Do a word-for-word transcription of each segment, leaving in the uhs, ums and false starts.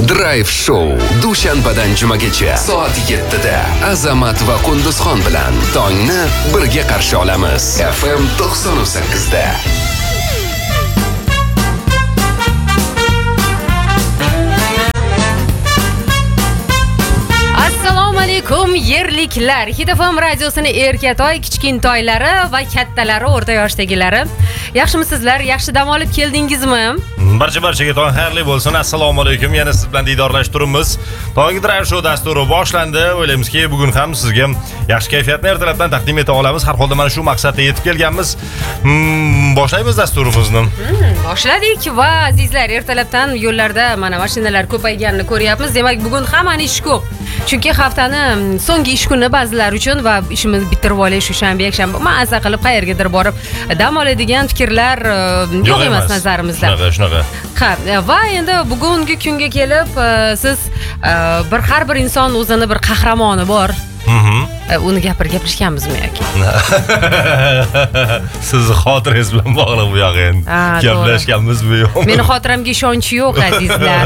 Drive Show dushanbadan jumagacha soat yettida Azamat va Qunduzxon bilan tongni birga qarshi olamiz. F M to'qson sakkiz da. Assalomu alaykum yerliklar. Hit F M radiosini erkatoy, kichkintoylari va kattalari, o'rta yoshdagilari. Yaxshimisizlar? Yaxshi dam olib keldingizmi? Barcha-barchaga tong xayrli bo'lsin. Assalomu alaykum. Yana siz bilan diydorlashtiramiz. Tonggi Drive Show dasturi boshlandi. O'ylaymizki, bugun ham sizga yaxshi kayfiyatni ertalabdan taqdim eta olamiz. Har holda mana shu maqsadga yetib kelganmiz. Hmm, boshlaymiz dasturimizni. Hmm, boshladik va azizlar, ertalabdan yo'llarda mana mashinalar ko'payganini ko'ryapmiz. Demak, bugun hammani ish ko'p. Chunki haftani so'nggi ish kuni ba'zilar uchun va ishimizni bitirib olish shanba, yakshanba maza qilib qayergadir borib dam oladigan fikrlar yo'q emas nazarimizda. Shunaqa, shunaqa. Ha, va endi bugungi kunga kelib siz bir har bir inson o'zini bir qahramoni bor. Mhm. Uni gapirib gaplashganmizmi yoki? Sizni xotirangiz bilan bog'liq bu yo'q endi. Gaplashganmizmi yo'q? Meni xotiramga ishonch yo'q, azizlar.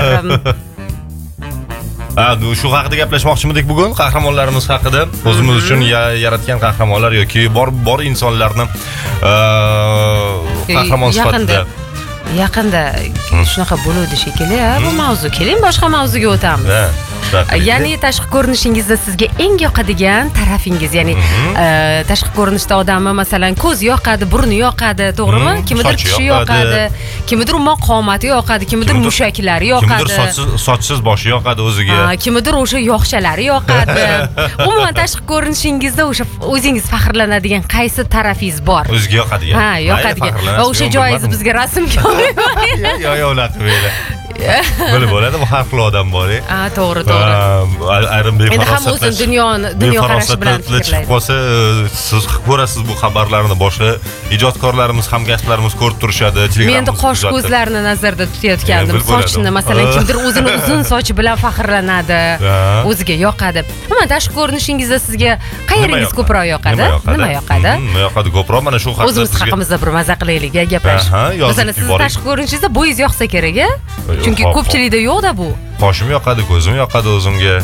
Ha, shu haqida gaplashmoqchimidik bugun, qahramonlarimiz haqida. O'zimiz uchun yaratgan qahramonlar yoki bor bor insonlarni qahramon sifatida. Yaqinda shunaqa bo'ladi shekilli, bu mavzu. Keling, boshqa mavzuga o'tamiz. Ya'ni tashqi ko'rinishingizda sizga eng yoqadigan tarafingiz, ya'ni tashqi ko'rinishda odamni masalan ko'z yoqadi, burni yoqadi, to'g'rimi? Kimdir tishi yoqadi, kimdir umuman qomati yoqadi, kimdir mushaklari yoqadi, kimdir sochsiz boshi yoqadi o'ziga. Kimdir o'sha yoqchalari yoqadi. Umuman tashqi ko'rinishingizda o'sha o'zingiz faxrlanadigan qaysi tarafingiz bor? O'ziga yoqadigan. Ha, yoqadigan. Va o'sha joyingizni bizga rasmga olib qo'ying. Yo, yo, unaqa bo'ladi. Bo'lib bo'ladi, bu har xil odam bor-ku. Ha, to'g'ri, to'g'ri. Ayrim befarosat. Endi ham o'zini dunyoni, dunyo qarashi bilan chiqib qolsa, siz ko'rasiz bu xabarlarni, boshqa ijodkorlarimiz, hamkasblarimiz ko'rib turishadi. Men endi qosh ko'zlarni nazarda tutayotgandim. Sochni, masalan, kimdir o'zini uzun sochi bilan faxrlanadi, o'ziga yoqadi. Umuman tashqi ko'rinishingizda sizga qayeringiz ko'proq yoqadi? Nima yoqadi? Nima yoqadi ko'proq? Mana shu haqida o'zimiz haqimizda bir maza qilaylik, gaplashib. Masalan, siz tashqi ko'rinishingizda bo'yingiz yoqsa kerak-a? Chunki ko'pchilikda yo'q-da bu. Qoshim yoqadi, ko'zim yoqadi o'zimga.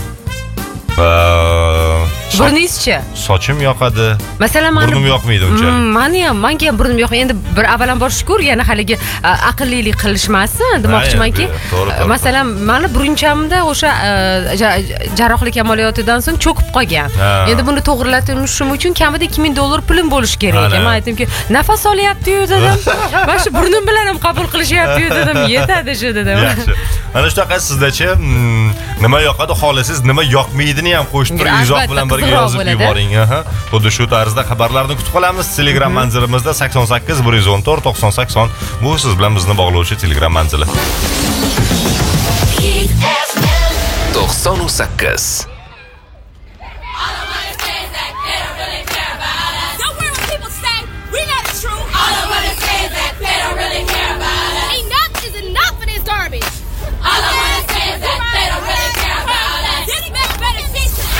Burningizchi? Sochim yoqadi. Masalan, men burnim yoqmaydi unchalik. Meni ham, menga ham burnim yoqmaydi. Endi bir avvalambor shukur, yana haligi aqllilik qilishmasin demoqchimanki. Masalan, meni burunchamda o'sha jarrohlik amaliyotidan so'ng cho'kib qolgan. Endi buni to'g'rilatishim uchun kamida ikki ming dollar pulim bo'lish kerak. Men aytdimki, nafas olyapti-yu dedim. Mana shu burnim bilan ham qabul qilishyapti-yu dedim. Yetadi shu dedim. Yaxshi. Mana shunaqa sizdachi nima yoqadi, xohlasiz nima yoqmaydini ham qo'shib turib, izoh bilan birga yozib yuboring. Xuddi shu tarzda xabarlarni kutib qolamiz. Telegram manzilimizda sakson sakkiz bir yuz o'n to'rt to'qson sakson bu siz bilan bizni bog'lovchi Telegram manzili. to'qson sakkiz